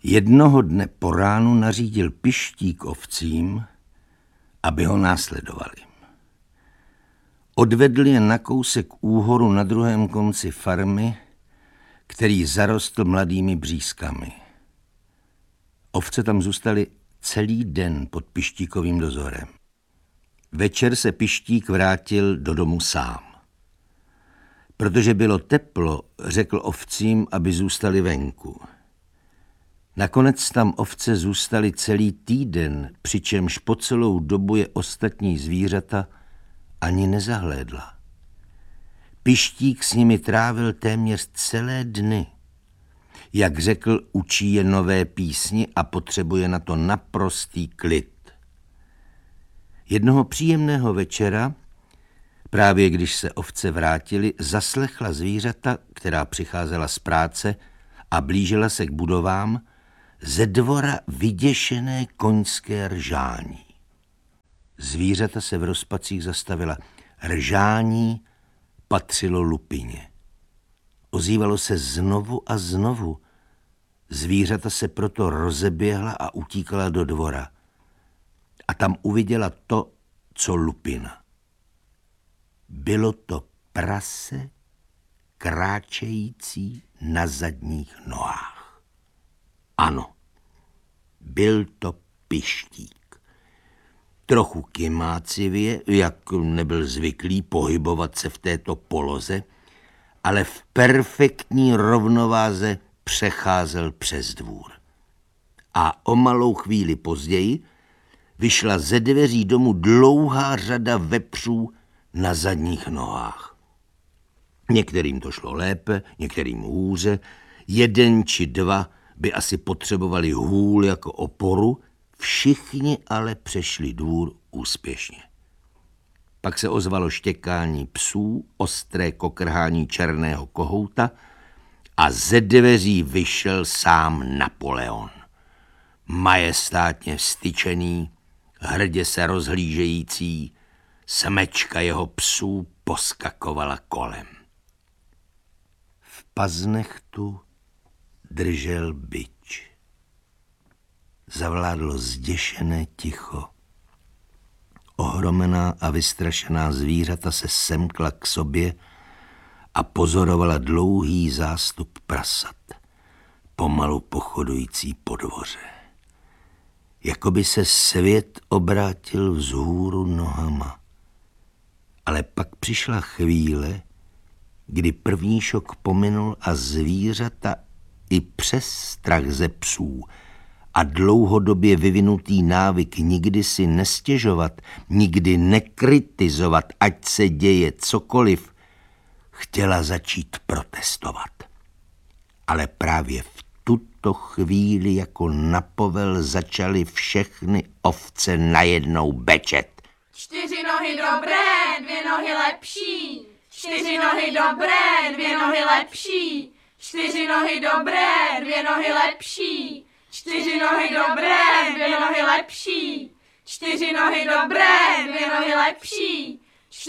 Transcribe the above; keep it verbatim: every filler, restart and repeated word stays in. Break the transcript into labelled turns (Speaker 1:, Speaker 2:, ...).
Speaker 1: Jednoho dne po ránu nařídil Pištík ovcím, aby ho následovali. Odvedl je na kousek úhoru na druhém konci farmy, který zarostl mladými břízkami. Ovce tam zůstaly celý den pod Pištíkovým dozorem. Večer se Pištík vrátil do domu sám. Protože bylo teplo, řekl ovcím, aby zůstali venku. Nakonec tam ovce zůstaly celý týden, přičemž po celou dobu je ostatní zvířata ani nezahlédla. Pištík s nimi trávil téměř celé dny. Jak řekl, učí je nové písni a potřebuje na to naprostý klid. Jednoho příjemného večera, právě když se ovce vrátily, zaslechla zvířata, která přicházela z práce a blížila se k budovám, ze dvora vyděšené koňské ržání. Zvířata se v rozpacích zastavila. Ržání patřilo Lupině. Ozývalo se znovu a znovu. Zvířata se proto rozeběhla a utíkala do dvora. A tam uviděla to, co Lupina. Bylo to prase kráčející na zadních nohách. Ano, byl to Pištík. Trochu kymácivě, jak nebyl zvyklý pohybovat se v této poloze, ale v perfektní rovnováze přecházel přes dvůr. A o malou chvíli později vyšla ze dveří domu dlouhá řada vepřů na zadních nohách. Některým to šlo lépe, některým hůře, jeden či dva by asi potřebovali hůl jako oporu, všichni ale přešli dvůr úspěšně. Pak se ozvalo štěkání psů, ostré kokrhání černého kohouta a ze dveří vyšel sám Napoleon. Majestátně vztyčený, hrdě se rozhlížející, smečka jeho psů poskakovala kolem. V paznechtu držel bič. Zavládlo zděšené ticho. Ohromená a vystrašená zvířata se semkla k sobě a pozorovala dlouhý zástup prasat, pomalu pochodující po dvoře. Jakoby se svět obrátil vzhůru nohama. Ale pak přišla chvíle, kdy první šok pominul a zvířata i přes strach ze psů a dlouhodobě vyvinutý návyk nikdy si nestěžovat, nikdy nekritizovat, ať se děje cokoliv, chtěla začít protestovat. Ale právě v tuto chvíli jako na povel začaly všechny ovce najednou bečet.
Speaker 2: Čtyři nohy dobré, dvě nohy lepší. Čtyři nohy dobré, dvě nohy lepší. Čtyři nohy dobré, dvě nohy lepší. Čtyři nohy dobré, dvě nohy lepší. Čtyři nohy dobré, dvě nohy lepší.